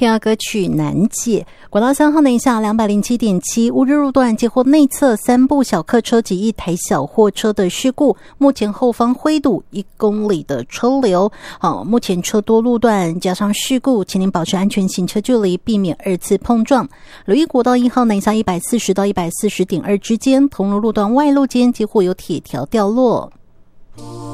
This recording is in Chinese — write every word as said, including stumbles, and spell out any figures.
听到歌曲难解。国道三号南下 两百零七点七 乌日路段接获内侧三部小客车及一台小货车的事故，目前后方灰堵一公里的车流。好，目前车多路段加上事故，请您保持安全行车距离，避免二次碰撞。留意国道一号南下一百四十到一百四十点二之间，同路路段外路间几乎有铁条掉落。